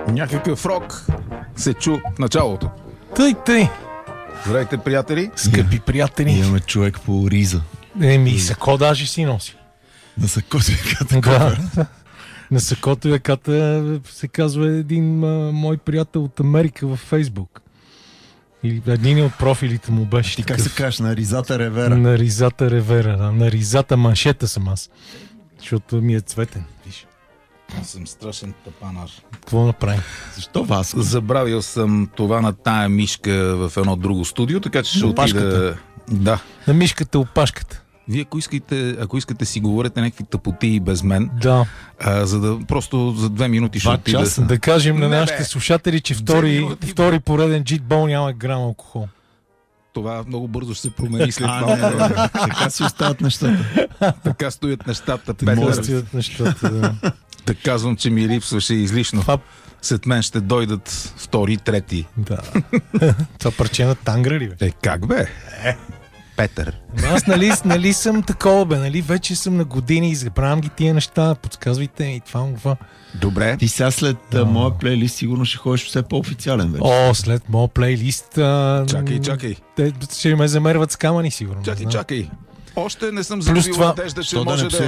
Някакъв рок се чу в началото. Тъй. Здравейте, приятели. Скъпи приятели. Имаме човек по риза. Сако даже си носи. На сакото веката. На сакото веката се казва един мой приятел от Америка във Фейсбук. Или един от профилите му беше. Ти как такъв. се кажеш? На Ризата Ревера. На Ризата Ревера. На Ризата маншета съм аз. Защото ми е цветен. Виж. Аз съм страшен тапанар. Какво направим? Защо Васко? Забравил съм това на тая мишка в едно друго студио, така че ще отида... Да. На мишката опашката. Вие, ако искате си говорите някакви тъпоти без мен, Да. за да просто за 2 минути ще отида. Да кажем на нашите слушатели, че втори пореден джитбол няма грам алкохол. Това много бързо ще се промени след това. Така си остават нещата. Така стоят нещата. Стоят нещата, да. Так казвам, че ми липсваше излишно. След мен ще дойдат втори, трети. Да. Това парче на Тангра ли бе? Как бе? Петър. Аз нали съм такова бе, нали вече съм на години и забравям ги тия неща, подсказвайте ми това. Добре. Ти сега след моя плейлист сигурно ще ходиш все по-официален вече. След моя плейлист... Чакай. Те ще ме замерват с камъни сигурно. Чакай. Още не съм загубил надежда, че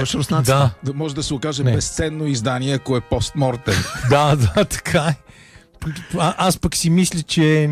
може да се окаже безценно издание, ако е постмортем. Да, така е. Аз пък си мисля, че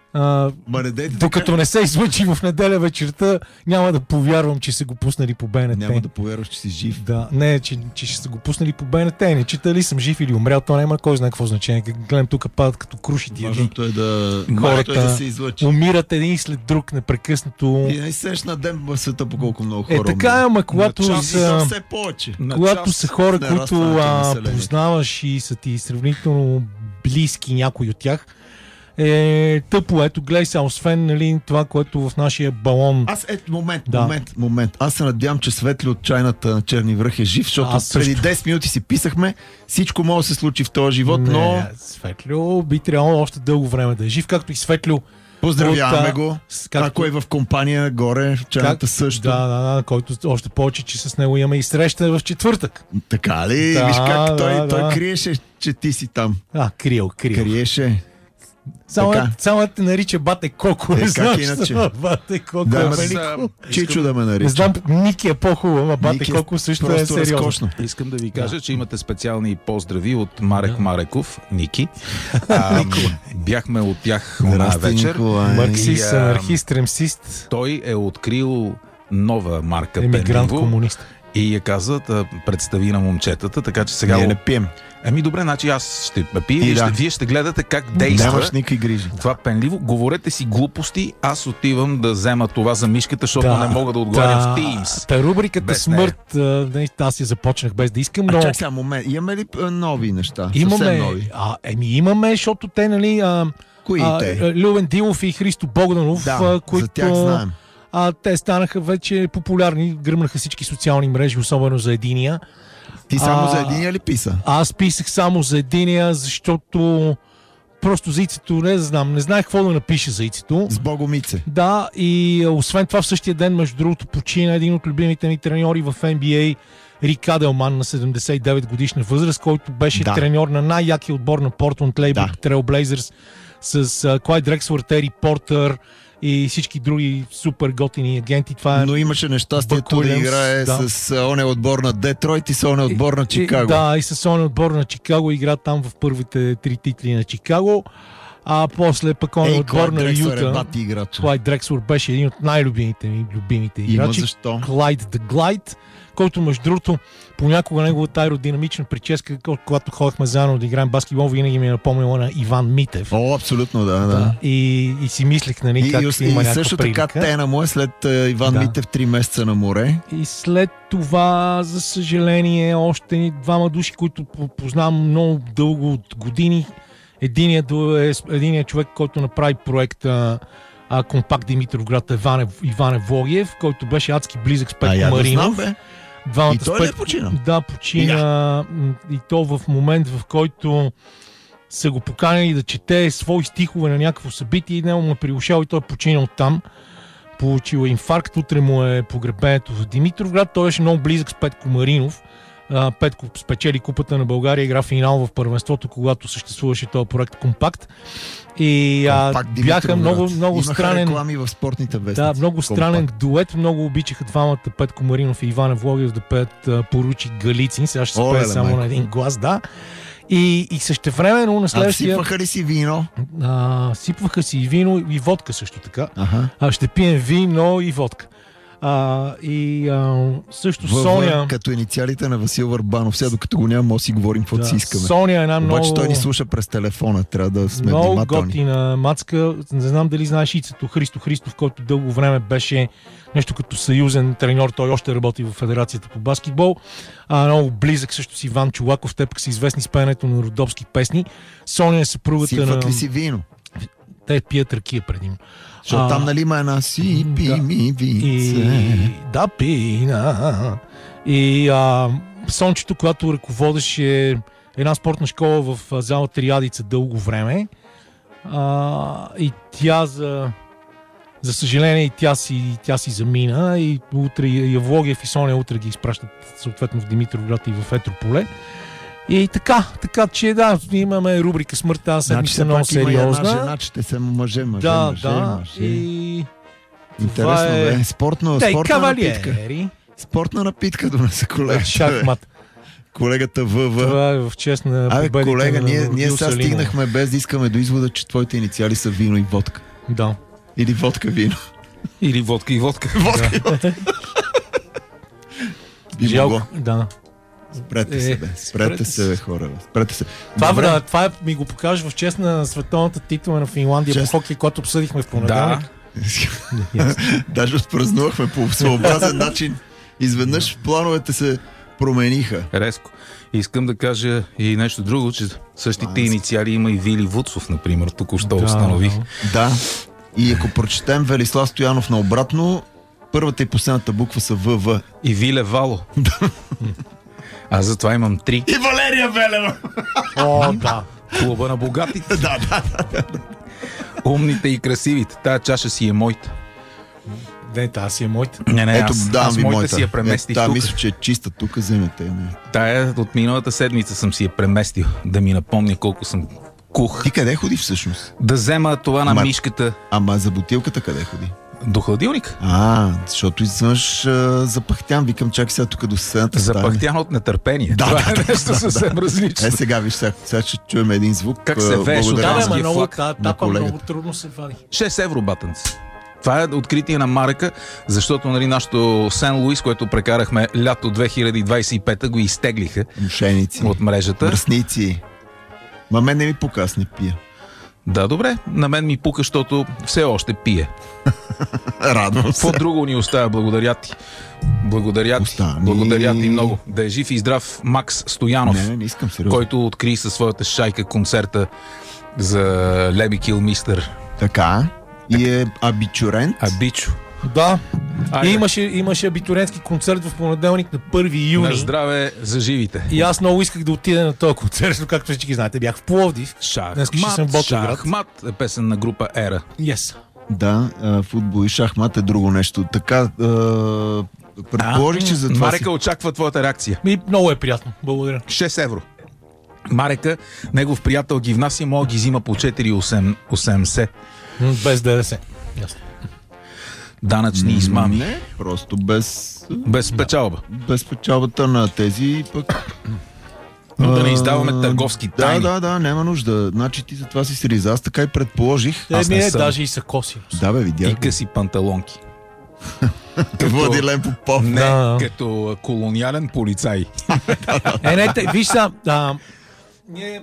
докато не се излъчи в неделя вечерта, няма да повярвам, че са го пуснали по БНТ. Няма да повярваш, че си жив. Да, не, че ще са го пуснали по БНТ. Не чета ли съм жив или умрял, то няма кой знае какво значение. Гледам тук падат като круши тия. Важното е хората да се излъчи. Умират един след друг непрекъснато. И не на ден в света по колко много хора. Така е, ама когато все повече. Когато са хора, които познаваш и са ти сравнително близки някой от тях, тъпо, ето гледай сега, освен това, което в нашия балон... Момент. Аз се надявам, че Светли от чайната на Черни връх е жив, защото преди 10 минути си писахме, всичко може да се случи в този живот, но... Светлио би трябвало още дълго време да е жив, както и Светлио. Поздравяваме го. Ако е в компания горе, в чайната също. Да, който още повече, че с него имаме и среща в четвъртък. Така ли? Виж как той криеше, че ти си там. Криел. Криеше. Само те нарича Бате Коко. Не знам, Бате Коко е велико. Чичо да ме нарича. Не знам, Ники е по-хубаво, а Бате Коко също е сериозно. Искам да ви кажа, че имате специални поздрави от Марек Мареков, Ники. Бяхме от тях една вечер. Марксист, анархист, ремсист. Той е открил нова марка емигрант комунист. И я каза да представи на момчетата, така че сега... Ние не пием. Добре, значи аз ще пия и вие ще гледате как действа. Нямаш никакви грижи. Това пенливо. Говорете си глупости, аз отивам да взема това за мишката, защото не мога да отговарям в Teams. Рубриката Смърт, аз я започнах без да искам, но... Чакай сега момент, имаме ли нови неща? Имаме. Имаме, защото те, кои те? Любен Дилов и Христо Богданов, които... за тях знаем. Те станаха вече популярни, гръмнаха всички социални мрежи, особено за единия. Ти само за единия ли писа? Аз писах само за единия, защото просто за Ицето не знаех какво да напиша за Ицето. С Богомице. Да, и освен това в същия ден, между другото, почина един от любимите ми треньори в NBA, Рик Аделман на 79 годишна възраст, който беше треньор на най-якия отбор на Портланд Трейл Блейзърс с Клайд Дрексър, Тери Портър и всички други супер готини агенти. Но имаше нещастието да играе с оня отбор на Детройт и с оня отбор на Чикаго. И с оня отбор на Чикаго игра там в първите 3 титли на Чикаго. А после пък оня отбор на Юта. Клайд Дрексър беше един от най-любимите играчи. Защо? Клайд The Glide, който между другото понякога неговата аеродинамична прическа, когато ходихме заедно да играем баскетбол, винаги ми е напомнила на Иван Митев. Абсолютно, да. И си мислех, как има някаква прилика. И също така тена му е след Иван Митев 3 месеца на море. И след това, за съжаление, още двама души, които познавам много дълго от години. Единият човек, който направи проекта Компакт Димитровград, Иван Евлогиев, който беше адски близък с Петко Маринов. И той ли почина? Да, почина. И то в момент, в който са го поканили да чете свои стихове на някакво събитие и него му е прилушал и той е починал там. Получил инфаркт, утре му е погребението в Димитровград. Той беше много близък с Петко Маринов. Петко спечели Купата на България, игра финал в първенството, когато съществуваше този проект Компакт. И бяха много странен. Реклами в спортните вестници. Да, много странен дует. Много обичаха двамата, Петко Маринов и Иван Евлогиев, да пеят Поручик Галицин. Сега ще се пее само на един глас, да. И същевременно на следващия... Сипваха ли си вино? Сипваха си и вино, и водка също така. Ще пием вино и водка. Също Соня... Като инициалите на Васил Върбанов. Сега докато го няма, може да си говорим каквото си искаме. Соня е една много... Обаче той ни слуша през телефона. Трябва да сме много внимателни. готина мацка. Не знам дали знаеш Ицето Христо Христов, който дълго време беше нещо като съюзен треньор. Той още работи в Федерацията по баскетбол. Много близък също си Иван Чолаков. Те пък са известни с пеенето на родопски песни. Соня е съпругата на... Сипват ли си вино? Те пият ракия преди. Защото там нали има една сипи ми винце. Да, пина. И Сончето, която ръководеше една спортна школа в зала Триадица дълго време. И тя за съжаление и тя си замина. И утре Явлогиев и Соня утре ги изпращат съответно в Димитровград и в Етрополе. И така, че да, имаме рубрика Смърт тази седмица много сериозна. Една жена, че те са мъже. Да. И интересно е. Спортна напитка. Спортна напитка донесе колегата. Шахмат. Колегата ВВ. Това е в чест на победите. Колега, ние сега стигнахме без да искаме до извода, че твоите инициали са вино и водка. Да. Или водка вино. Или водка и водка. Водка и водка. Жалко, да. Спрете се, хора. Спрете се. Това ми го покажеш в чест на световната титла на Финландия по хокей, който обсъдихме в понеделник. Даже отпразнувахме по своеобразен начин. Изведнъж плановете се промениха. Резко. Искам да кажа и нещо друго, че същите инициали има и Вили Вуцов, например. Току-що установих. Да. И ако прочетем Велислав Стоянов наобратно, първата и последната буква са ВВ. И Виле Вало. Аз затова имам 3. И Валерия Велева. Да. Клуба на богатите. Да. Умните и красивите. Тая чаша си е моята. Не, тази си е моята. Не, аз моята си я преместих тук. Мисля, че е чиста тук, вземете. Тая от миналата седмица съм си я преместил, да ми напомня колко съм кух. Ти къде ходи всъщност? Да взема това на мишката. Ама за бутилката къде ходи? До хладилник. Защото извънш запахтян. Викам, чакай сега тук до съседната стая. Запахтян от нетърпение. Това е нещо съвсем различно. Сега виж, сега ще чуем един звук. Как се веше българския флаг на колегата. Много трудно се вади. 6 евро, батънци. Това е откритие на Марека, защото нашото Сен Луис, което прекарахме лято 2025, го изтеглиха мошеници от мрежата. Мръсници. Ма мен не ми пука, аз не пия. Да, добре. На мен ми пука, защото все още пие. Радвам се. Какво друго ни оставя? Благодаря ти. Благодаря ти много. Да е жив и здрав Макс Стоянов, не искам сериозно, който откри със своята шайка концерта за Леби Килмистър. Така. И е абитурент. Абичо. Да. И имаше абитурентски концерт в понеделник на 1 юни. На здраве за живите. И аз много исках да отида на този концерт, както всички знаете. Бях в Пловдив. Шахмат е песен на група Ера. Yes. Да, футбол и шахмат е друго нещо. Така, предположих, че за това Марека очаква твоята реакция. Много е приятно. Благодаря. 6 евро. Марека, негов приятел ги внася, мога ги взима по 4,80. Без ДДС. Ясно. Данъчни измами. Не, просто без печалба. Без печалбата на тези пък. Но да не издаваме търговски тайни. Да, няма нужда. Значи ти за това си се риза. Аз така и предположих. Даже и са коси. Да, бе, видях. И къси панталонки. Владилен Попов. Не, като колониален полицай. Виж са, ние...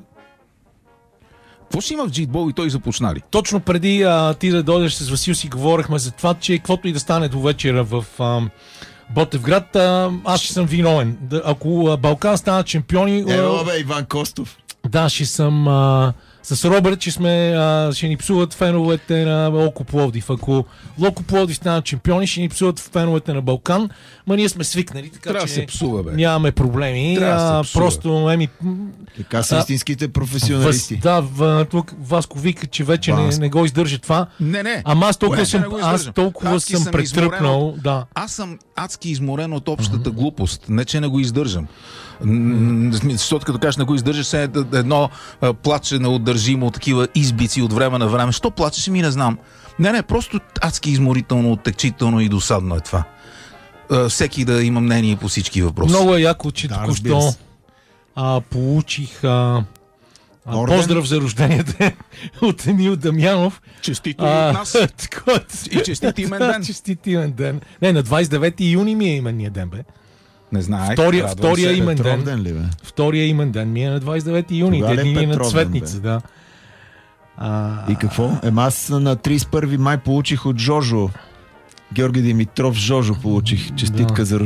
Какво ще има в джитбол и той започнали? Точно преди ти да дойдеш с Васил си говорихме за това, че каквото и да стане до вечера в Ботевград, аз ще съм виновен. Ако Балкан станат шампиони... Иван Костов. Да, ще съм... С Робърт, че ще ни псуват феновете на Локо Пловдив. Ако Локо Пловдив станат шампиони, ще ни псуват феновете на Балкан. Ма ние сме свикнали, така трябва че се псува, бе. Нямаме проблеми. Просто така са истинските професионалисти. Тук Васко вика, че вече не го издържа това. Не. Ама аз толкова съм претръпнал. Аз съм адски изморен от общата глупост. Не, че не го издържам. Защото като кажеш, на го издържаш, се едно плаче на удържимо, такива избици от време на време. Що плачеш, ми не знам. Не, просто адски изморително, оттекчително и досадно е това. Всеки да има мнение по всички въпроси. Много е яко, че току-що получих поздрав за рождения ден от Емил Дамянов. Честито и от нас. И честит имен ден. Честит имен ден. Не, на 29 юни ми е именния ден, бе. Не знаех. Втория имен ден. Ден ли, бе? Втория имен ден ми е на 29 юни. Ден е на цветница, да. И какво? Аз на 31 май получих от Жожо. Георги Димитров Жожо получих честитка за